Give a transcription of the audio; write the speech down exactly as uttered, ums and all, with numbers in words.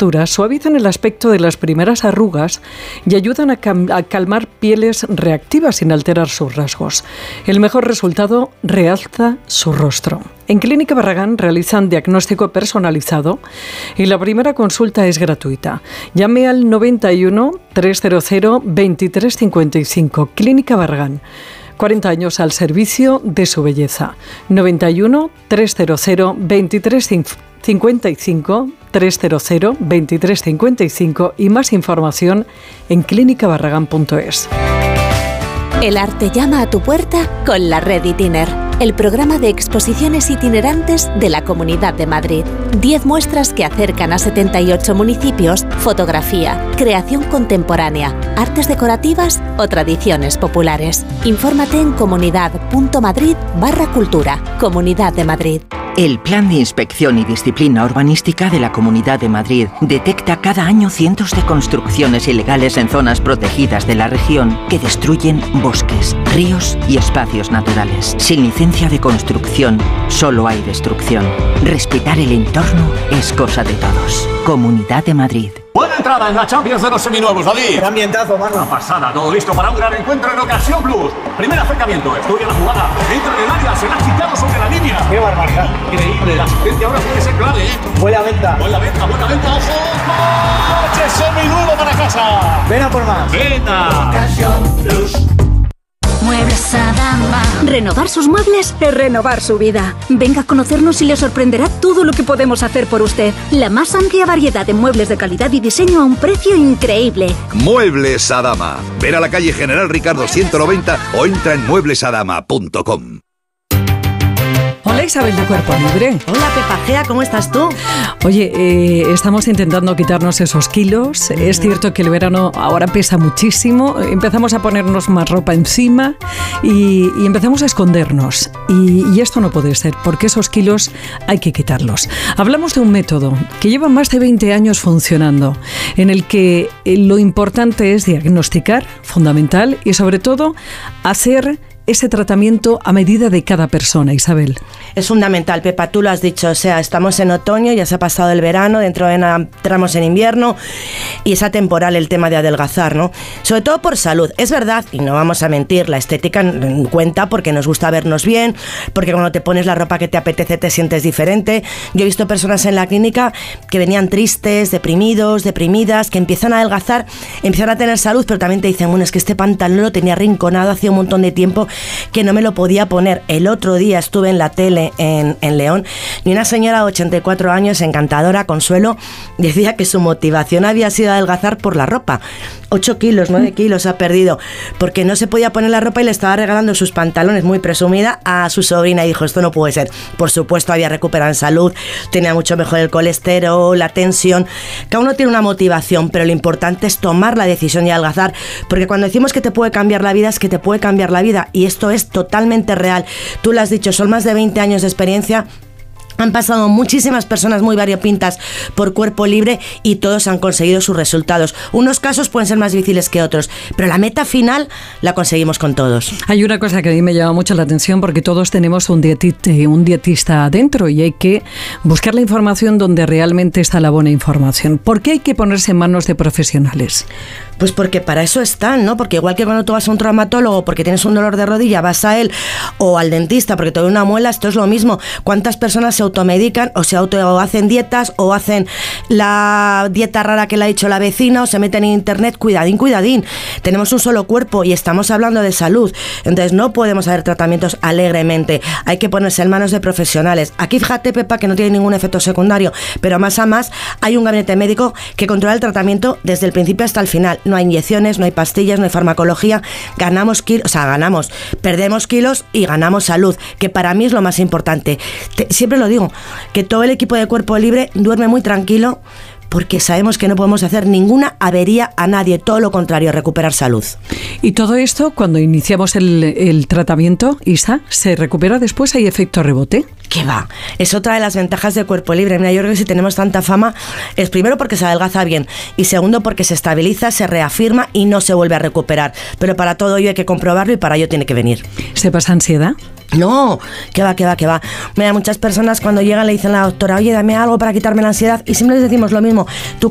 texturas suavizan el aspecto de las primeras arrugas y ayudan a, cam- a calmar pieles reactivas sin alterar sus rasgos. El mejor resultado realza su rostro. En Clínica Barragán realizan diagnóstico personalizado y la primera consulta es gratuita. Llame al noventa y uno, trescientos veintitrés cincuenta y cinco. Clínica Barragán. cuarenta años al servicio de su belleza. noventa y uno, trescientos veintitrés cincuenta y cinco, trescientos veintitrés cincuenta y cinco y más información en clínica barragán punto es. El arte llama a tu puerta con la Red Itiner, el programa de exposiciones itinerantes de la Comunidad de Madrid. Diez muestras que acercan a setenta y ocho municipios, fotografía, creación contemporánea, artes decorativas o tradiciones populares. Infórmate en comunidad.madrid barra cultura. Comunidad de Madrid. El Plan de Inspección y Disciplina Urbanística de la Comunidad de Madrid detecta cada año cientos de construcciones ilegales en zonas protegidas de la región que destruyen bosques, ríos y espacios naturales. Sin licencia de construcción, solo hay destrucción. Respetar el entorno es cosa de todos. Comunidad de Madrid. Buena entrada en la Champions de los seminuevos, David. Qué ambientazo, mano. Una pasada, todo listo para un gran encuentro en Ocasión Plus. Primer acercamiento, estudia la jugada, entra en el área, se la ha quitado sobre la línea. Qué barbaridad. Increíble, la asistencia ahora puede ser clave, ¿eh? Buena venta. Buena venta, buena venta, ojo. ¡Coche seminuevo para casa! Ven a por más. ¡Venta! Ocasión Plus. Muebles Adama. Renovar sus muebles es renovar su vida. Venga a conocernos y le sorprenderá todo lo que podemos hacer por usted. La más amplia variedad de muebles de calidad y diseño a un precio increíble. Muebles Adama. Ven a la calle General Ricardo ciento noventa o entra en muebles adama punto com. Hola Isabel de Cuerpo Libre. Hola Pepa Gea, ¿cómo estás tú? Oye, eh, estamos intentando quitarnos esos kilos. Mm. Es cierto que el verano ahora pesa muchísimo. Empezamos a ponernos más ropa encima y, y empezamos a escondernos. Y, y esto no puede ser, porque esos kilos hay que quitarlos. Hablamos de un método que lleva más de veinte años funcionando, en el que lo importante es diagnosticar, fundamental, y sobre todo hacer ese tratamiento a medida de cada persona, Isabel. Es fundamental, Pepa, tú lo has dicho, o sea, estamos en otoño, ya se ha pasado el verano, dentro de nada entramos en invierno y es atemporal el tema de adelgazar, ¿no? Sobre todo por salud. Es verdad, y no vamos a mentir, la estética en cuenta porque nos gusta vernos bien, porque cuando te pones la ropa que te apetece te sientes diferente. Yo he visto personas en la clínica que venían tristes, deprimidos, deprimidas, que empiezan a adelgazar, empiezan a tener salud, pero también te dicen, bueno, es que este pantalón lo tenía arrinconado hacía un montón de tiempo que no me lo podía poner. El otro día estuve en la tele en, en León y una señora de ochenta y cuatro años, encantadora, Consuelo, decía que su motivación había sido adelgazar por la ropa. ocho kilos, nueve kilos ha perdido porque no se podía poner la ropa y le estaba regalando sus pantalones, muy presumida, a su sobrina, y dijo, esto no puede ser. Por supuesto, había recuperado en salud, tenía mucho mejor el colesterol, la tensión. Cada uno tiene una motivación, pero lo importante es tomar la decisión y adelgazar, porque cuando decimos que te puede cambiar la vida, es que te puede cambiar la vida, y esto es totalmente real. Tú lo has dicho, son más de veinte años de experiencia. Han pasado muchísimas personas muy variopintas por Cuerpo Libre y todos han conseguido sus resultados. Unos casos pueden ser más difíciles que otros, pero la meta final la conseguimos con todos. Hay una cosa que a mí me llama mucho la atención, porque todos tenemos un dietista, un dietista adentro, y hay que buscar la información donde realmente está la buena información. ¿Por qué hay que ponerse en manos de profesionales? Pues porque para eso están, ¿no? Porque igual que cuando tú vas a un traumatólogo porque tienes un dolor de rodilla, vas a él, o al dentista porque te duele una muela, esto es lo mismo. ¿Cuántas personas se automedican o se auto o hacen dietas o hacen la dieta rara que le ha dicho la vecina o se meten en internet? Cuidadín, cuidadín. Tenemos un solo cuerpo y estamos hablando de salud. Entonces no podemos hacer tratamientos alegremente. Hay que ponerse en manos de profesionales. Aquí fíjate, Pepa, que no tiene ningún efecto secundario, pero más a más hay un gabinete médico que controla el tratamiento desde el principio hasta el final. No hay inyecciones, no hay pastillas, no hay farmacología. Ganamos kilos, o sea, ganamos, perdemos kilos y ganamos salud, que para mí es lo más importante. Te, siempre lo digo, que todo el equipo de Cuerpo Libre duerme muy tranquilo porque sabemos que no podemos hacer ninguna avería a nadie, todo lo contrario, recuperar salud. Y todo esto, cuando iniciamos el, el tratamiento, Isa, ¿se recupera después? ¿Hay efecto rebote? ¿Qué va? Es otra de las ventajas de Cuerpo Libre. Mira, yo creo que si tenemos tanta fama es primero porque se adelgaza bien y segundo porque se estabiliza, se reafirma y no se vuelve a recuperar. Pero para todo ello hay que comprobarlo y para ello tiene que venir. ¿Se pasa ansiedad? No, que va, que va, que va. Mira, muchas personas cuando llegan le dicen a la doctora, oye, dame algo para quitarme la ansiedad, y siempre les decimos lo mismo. Tú